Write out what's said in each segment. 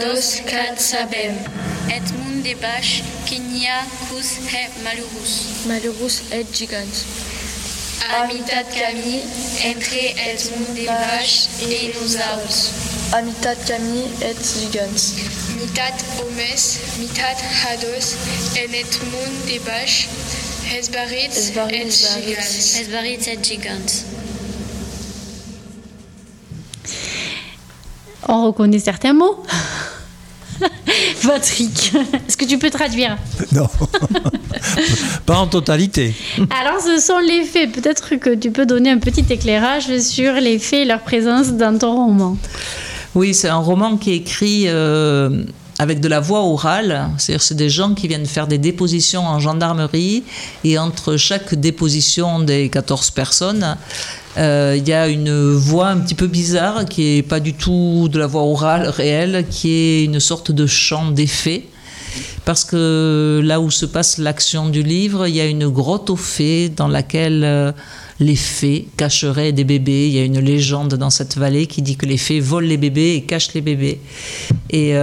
Dos cat sabem. Et munt de baix, quinia cus he malurus. Malurus et gigans. A mitat camí entre et munt de baix et nosaltres. A mitat camí et gigans. Mitat homes, mitat hados, en et munt de baix, esbarits et gigants. Esbarits et gigants. On reconnaît certains mots. Patrick, est-ce que tu peux traduire? Non, pas en totalité. Alors, ce sont les faits. Peut-être que tu peux donner un petit éclairage sur les faits et leur présence dans ton roman. Oui, c'est un roman qui est écrit avec de la voix orale. C'est-à-dire c'est des gens qui viennent faire des dépositions en gendarmerie. Et entre chaque déposition des 14 personnes, il y a une voix un petit peu bizarre qui n'est pas du tout de la voix orale réelle, qui est une sorte de chant des fées. Parce que là où se passe l'action du livre, il y a une grotte aux fées dans laquelle les fées cacheraient des bébés. Il y a une légende dans cette vallée qui dit que les fées volent les bébés et cachent les bébés. Et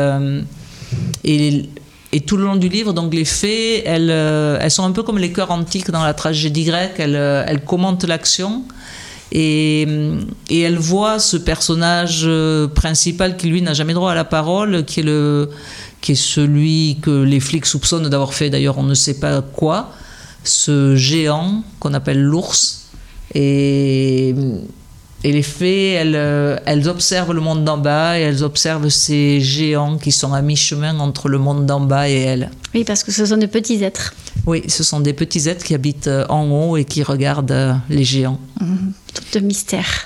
tout le long du livre, donc les fées, elles sont un peu comme les chœurs antiques dans la tragédie grecque. Elles commentent l'action. Et elle voit ce personnage principal qui lui n'a jamais droit à la parole, qui est celui que les flics soupçonnent d'avoir fait d'ailleurs on ne sait pas quoi, ce géant qu'on appelle l'ours. Et les fées, elles observent le monde d'en bas et elles observent ces géants qui sont à mi-chemin entre le monde d'en bas et elles. Oui, parce que ce sont de petits êtres. Oui, ce sont des petits êtres qui habitent en haut et qui regardent les géants. Tout de mystère.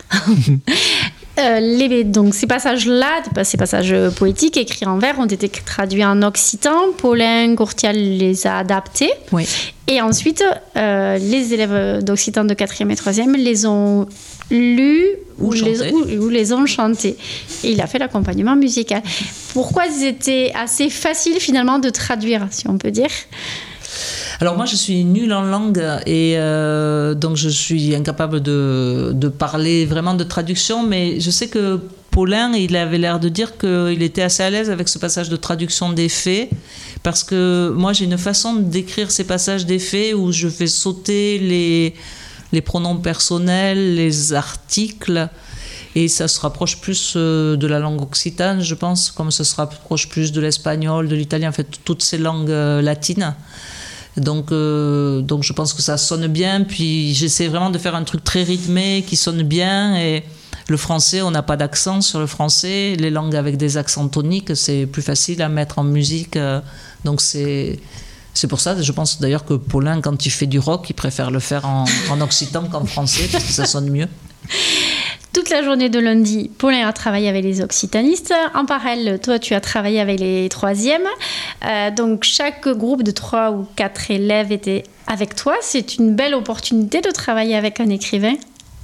Donc ces passages-là, ces passages poétiques écrits en vers ont été traduits en occitan. Paulin Courtial les a adaptés. Oui. Et ensuite, les élèves d'occitan de 4e et 3e les ont lus ou les ont chantés. Et il a fait l'accompagnement musical. Pourquoi c'était assez facile finalement de traduire, si on peut dire? Alors moi je suis nulle en langue et donc je suis incapable de parler vraiment de traduction, mais je sais que Paulin, il avait l'air de dire qu'il était assez à l'aise avec ce passage de traduction des faits, parce que moi j'ai une façon d'écrire ces passages des faits où je fais sauter les pronoms personnels, les articles, et ça se rapproche plus de la langue occitane, je pense, comme ça se rapproche plus de l'espagnol, de l'italien, en fait toutes ces langues latines. Donc je pense que ça sonne bien, puis j'essaie vraiment de faire un truc très rythmé qui sonne bien. Et le français, on n'a pas d'accent sur le français, les langues avec des accents toniques, c'est plus facile à mettre en musique, donc c'est pour ça, je pense d'ailleurs que Paulin, quand il fait du rock, il préfère le faire en occitan qu'en français, parce que ça sonne mieux. Toute la journée de lundi, Paulin a travaillé avec les occitanistes. En parallèle, toi, tu as travaillé avec les 3e. Donc, chaque groupe de 3 ou 4 élèves était avec toi. C'est une belle opportunité de travailler avec un écrivain.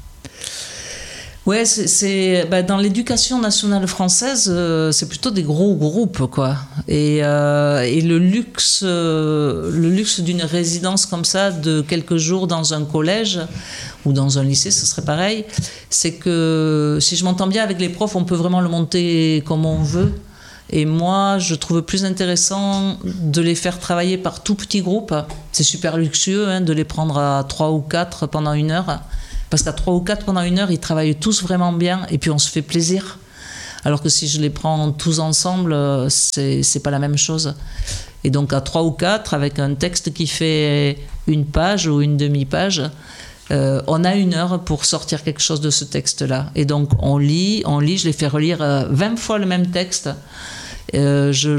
Ouais, dans l'éducation nationale française, c'est plutôt des gros groupes, quoi. Et le luxe d'une résidence comme ça de quelques jours dans un collège ou dans un lycée, ce serait pareil. C'est que si je m'entends bien avec les profs, on peut vraiment le monter comme on veut. Et moi, je trouve plus intéressant de les faire travailler par tout petits groupes. C'est super luxueux de les prendre à 3 ou 4 pendant 1 heure. Parce qu'à 3 ou 4 pendant 1 heure, ils travaillent tous vraiment bien et puis on se fait plaisir. Alors que si je les prends tous ensemble, c'est pas la même chose. Et donc à 3 ou 4, avec un texte qui fait 1 page ou 1 demi-page, on a 1 heure pour sortir quelque chose de ce texte-là. Et donc on lit, je les fais relire 20 fois le même texte. Je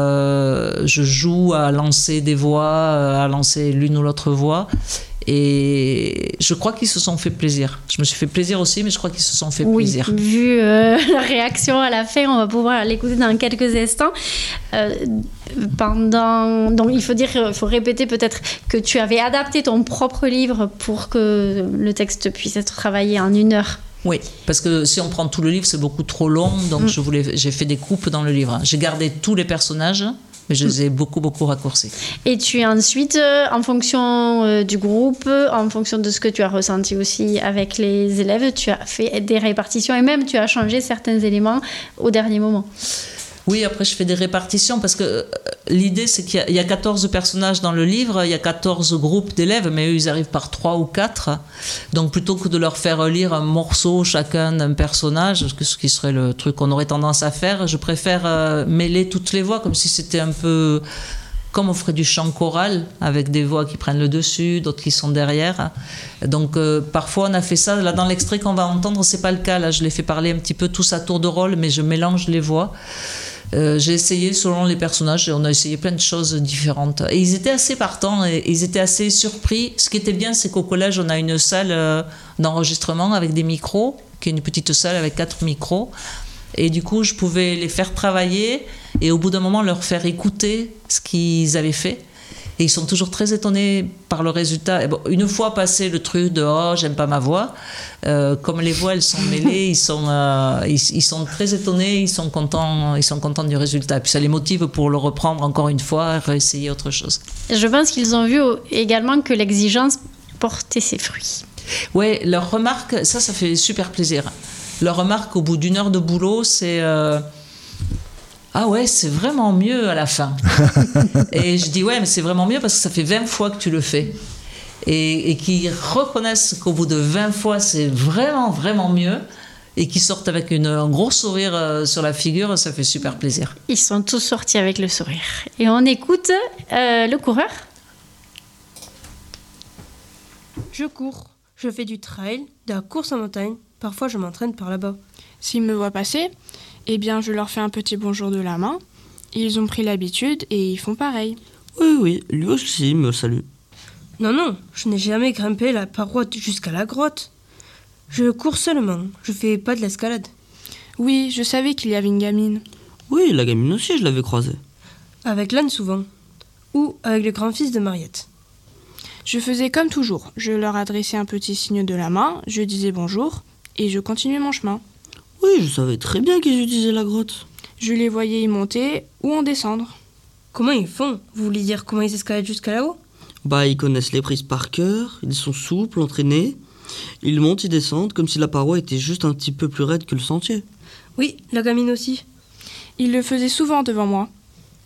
joue à lancer des voix, à lancer l'une ou l'autre voix. Et je crois qu'ils se sont fait plaisir. Je me suis fait plaisir aussi, mais je crois qu'ils se sont fait plaisir. Vu la réaction à la fin, on va pouvoir l'écouter dans quelques instants. Donc il faut répéter peut-être que tu avais adapté ton propre livre pour que le texte puisse être travaillé en 1 heure. Oui, parce que si on prend tout le livre, c'est beaucoup trop long, donc j'ai fait des coupes dans le livre. J'ai gardé tous les personnages, mais je les ai beaucoup raccourcis. Et tu as ensuite, en fonction du groupe, en fonction de ce que tu as ressenti aussi avec les élèves, tu as fait des répartitions et même tu as changé certains éléments au dernier moment. Oui, après je fais des répartitions parce que l'idée c'est qu'il y a 14 personnages dans le livre, il y a 14 groupes d'élèves, mais eux ils arrivent par 3 ou 4. Donc plutôt que de leur faire lire un morceau chacun d'un personnage, ce qui serait le truc qu'on aurait tendance à faire, je préfère mêler toutes les voix comme si c'était un peu comme on ferait du chant choral avec des voix qui prennent le dessus, d'autres qui sont derrière. Donc parfois on a fait ça. Là dans l'extrait qu'on va entendre, c'est pas le cas. Là je les fais parler un petit peu tous à tour de rôle, mais je mélange les voix. J'ai essayé selon les personnages et on a essayé plein de choses différentes. Et ils étaient assez partants et ils étaient assez surpris. Ce qui était bien, c'est qu'au collège, on a une salle d'enregistrement avec des micros, qui est une petite salle avec 4 micros. Et du coup, je pouvais les faire travailler et au bout d'un moment, leur faire écouter ce qu'ils avaient fait. Et ils sont toujours très étonnés par le résultat. Et bon, une fois passé le truc de « oh, j'aime pas ma voix », comme les voix, elles sont mêlées, ils sont très étonnés, ils sont contents du résultat. Puis ça les motive pour le reprendre encore une fois, réessayer autre chose. Je pense qu'ils ont vu également que l'exigence portait ses fruits. Oui, leur remarque, ça fait super plaisir. Leur remarque au bout d'une heure de boulot, c'est... ah ouais, c'est vraiment mieux à la fin. Et je dis ouais, mais c'est vraiment mieux parce que ça fait 20 fois que tu le fais. Et qu'ils reconnaissent qu'au bout de 20 fois, c'est vraiment, vraiment mieux. Et qu'ils sortent avec un gros sourire sur la figure, ça fait super plaisir. Ils sont tous sortis avec le sourire. Et on écoute le coureur. Je cours. Je fais du trail, de la course en montagne. Parfois, je m'entraîne par là-bas. S'ils me voient passer, eh bien, je leur fais un petit bonjour de la main. Ils ont pris l'habitude et ils font pareil. Oui, lui aussi me salue. Non, je n'ai jamais grimpé la paroi jusqu'à la grotte. Je cours seulement, je fais pas de l'escalade. Oui, je savais qu'il y avait une gamine. Oui, la gamine aussi, je l'avais croisée. Avec l'âne souvent. Ou avec le grand-fils de Mariette. Je faisais comme toujours. Je leur adressais un petit signe de la main, je disais bonjour et je continuais mon chemin. Oui, je savais très bien qu'ils utilisaient la grotte. Je les voyais y monter ou en descendre. Comment ils font ? Vous voulez dire comment ils escaladent jusqu'à là-haut ? Ils connaissent les prises par cœur, ils sont souples, entraînés. Ils montent, ils descendent, comme si la paroi était juste un petit peu plus raide que le sentier. Oui, la gamine aussi. Ils le faisaient souvent devant moi. Pourquoi ?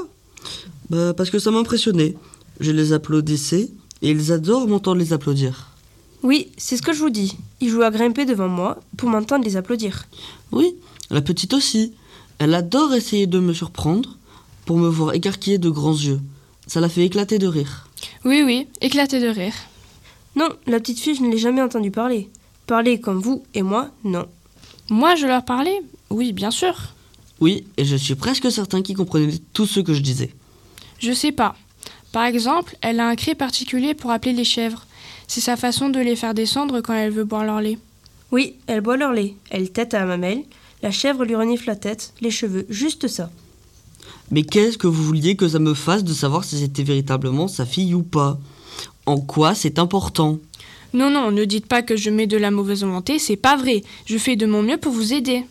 Parce que ça m'impressionnait. Je les applaudissais et ils adorent m'entendre les applaudir. Oui, c'est ce que je vous dis. Ils jouent à grimper devant moi pour m'entendre les applaudir. Oui, la petite aussi. Elle adore essayer de me surprendre pour me voir écarquiller de grands yeux. Ça la fait éclater de rire. Oui, éclater de rire. Non, la petite fille, je ne l'ai jamais entendue parler. Parler comme vous et moi, non. Moi, je leur parlais ? Oui, bien sûr. Oui, et je suis presque certain qu'ils comprenaient tout ce que je disais. Je sais pas. Par exemple, elle a un cri particulier pour appeler les chèvres. C'est sa façon de les faire descendre quand elle veut boire leur lait. Oui, elle boit leur lait. Elle tète à la mamelle. La chèvre lui renifle la tête, les cheveux, juste ça. Mais qu'est-ce que vous vouliez que ça me fasse de savoir si c'était véritablement sa fille ou pas ? En quoi c'est important ? Non, ne dites pas que je mets de la mauvaise volonté, c'est pas vrai. Je fais de mon mieux pour vous aider.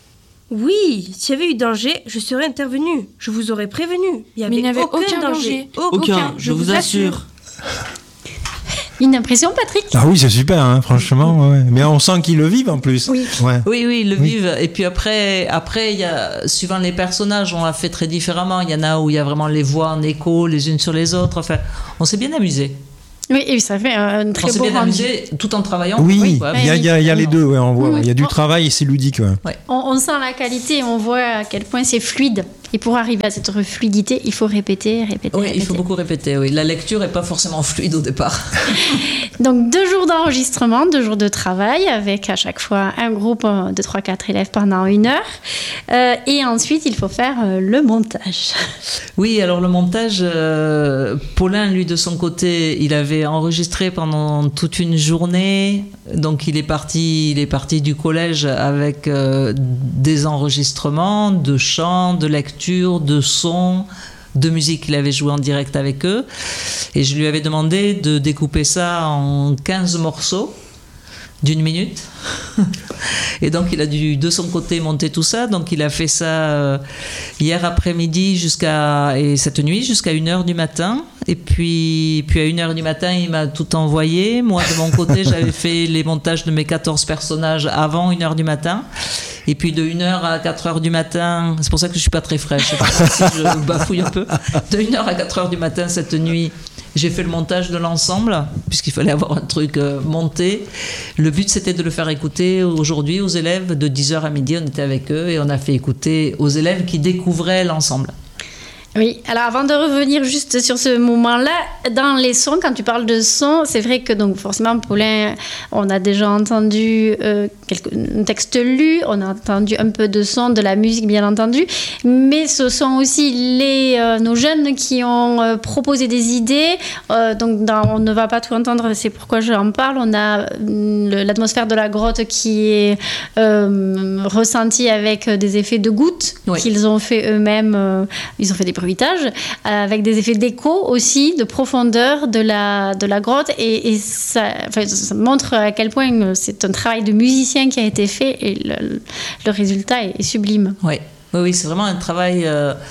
Oui, s'il y avait eu danger, je serais intervenue. Je vous aurais prévenu. Mais il n'y avait aucun danger. Aucun, je vous assure. Une impression, Patrick ? Ah oui, c'est super, hein, franchement. Ouais. Mais on sent qu'ils le vivent en plus. Oui. Ouais. Oui, ils le vivent. Et puis après, il y a, suivant les personnages, on l'a fait très différemment. Il y en a où il y a vraiment les voix en écho les unes sur les autres. Enfin, on s'est bien amusé. Oui, et ça fait un très beau rendu. On s'est bien amusé tout en travaillant. Oui, ouais, il y a les deux, ouais, on voit. Il y a du travail et c'est ludique. Ouais. On sent la qualité, on voit à quel point c'est fluide. Et pour arriver à cette fluidité, il faut répéter. Oui, il faut beaucoup répéter. Oui. La lecture n'est pas forcément fluide au départ. Donc 2 jours d'enregistrement, 2 jours de travail, avec à chaque fois un groupe de 3-4 élèves pendant 1 heure. Et ensuite, il faut faire le montage. Oui, alors le montage, Paulin, lui, de son côté, il avait enregistré pendant toute une journée. Donc il est parti du collège avec des enregistrements de chants, de lecture, de sons, de musique qu'il avait joué en direct avec eux. Et je lui avais demandé de découper ça en 15 morceaux d'1 minute. Et donc il a dû de son côté monter tout ça. Donc il a fait ça hier après-midi et cette nuit jusqu'à 1h du matin. Et puis à 1h du matin, il m'a tout envoyé. Moi, de mon côté, j'avais fait les montages de mes 14 personnages avant 1h du matin. Et puis de 1h à 4h du matin, c'est pour ça que je suis pas très fraîche, si je bafouille un peu. De 1h à 4h du matin cette nuit, j'ai fait le montage de l'ensemble, puisqu'il fallait avoir un truc monté. Le but, c'était de le faire écouter aujourd'hui aux élèves. De 10h à midi, on était avec eux et on a fait écouter aux élèves qui découvraient l'ensemble. Oui, alors avant de revenir juste sur ce moment-là, dans les sons, quand tu parles de sons, c'est vrai que donc forcément, Paulin, on a déjà entendu un texte lu, on a entendu un peu de son, de la musique bien entendu, mais ce sont aussi nos jeunes qui ont proposé des idées, donc on ne va pas tout entendre, c'est pourquoi j'en parle. On a l'atmosphère de la grotte qui est ressentie avec des effets de gouttes qu'ils ont fait eux-mêmes, ils ont fait des bruitage, avec des effets d'écho aussi, de profondeur de la grotte, et ça montre à quel point c'est un travail de musicien qui a été fait, et le résultat est sublime. Oui, c'est vraiment un travail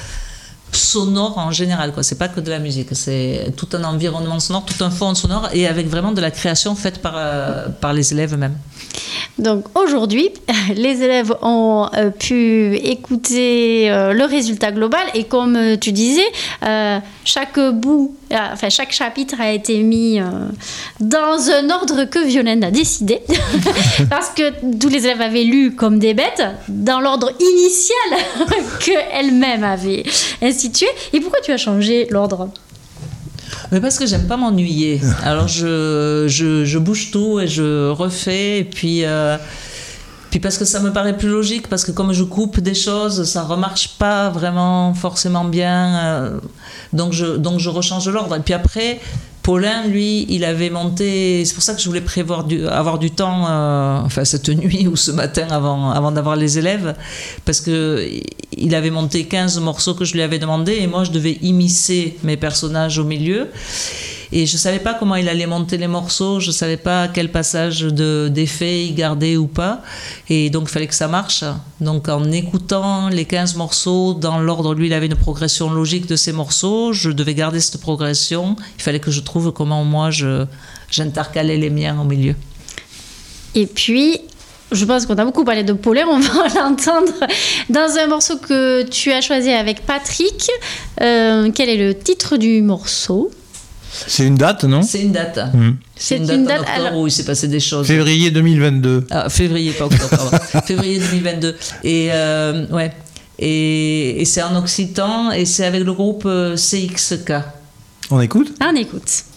sonore en général, quoi. C'est pas que de la musique, c'est tout un environnement sonore, tout un fond sonore, et avec vraiment de la création faite par les élèves eux-mêmes. Donc aujourd'hui, les élèves ont pu écouter le résultat global, et comme tu disais, chaque chapitre a été mis dans un ordre que Violaine a décidé, parce que tous les élèves avaient lu comme des bêtes, dans l'ordre initial qu'elle-même avait institué. Et pourquoi tu as changé l'ordre ? Mais parce que j'aime pas m'ennuyer. Alors je bouge tout et je refais, et puis parce que ça me paraît plus logique, parce que comme je coupe des choses, ça remarche pas vraiment forcément bien, donc je rechange l'ordre. Et puis après, Paulin, lui, il avait monté, c'est pour ça que je voulais avoir du temps, cette nuit ou ce matin avant d'avoir les élèves, parce que il avait monté 15 morceaux que je lui avais demandé, et moi je devais immiscer mes personnages au milieu. Et je ne savais pas comment il allait monter les morceaux, je ne savais pas quel passage d'effet il gardait ou pas. Et donc, il fallait que ça marche. Donc, en écoutant les 15 morceaux dans l'ordre, lui, il avait une progression logique de ces morceaux. Je devais garder cette progression. Il fallait que je trouve comment, moi, j'intercalais les miens au milieu. Et puis, je pense qu'on a beaucoup parlé de Paulin, on va l'entendre dans un morceau que tu as choisi avec Patrick. Quel est le titre du morceau ? C'est une date, non ? C'est une date. C'est une date en octobre où il s'est passé des choses. Février 2022. Ah, février, pas octobre, pardon. Février 2022. Et c'est en occitan, et c'est avec le groupe CXK. On écoute ? On écoute.